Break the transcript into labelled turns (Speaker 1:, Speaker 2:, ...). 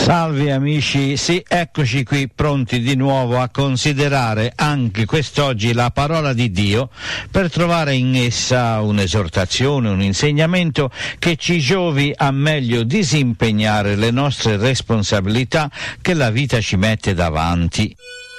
Speaker 1: Salve amici, sì, eccoci qui pronti di nuovo a considerare anche quest'oggi la parola di Dio per trovare in essa un'esortazione, un insegnamento che ci giovi a meglio disimpegnare le nostre responsabilità che la vita ci mette davanti.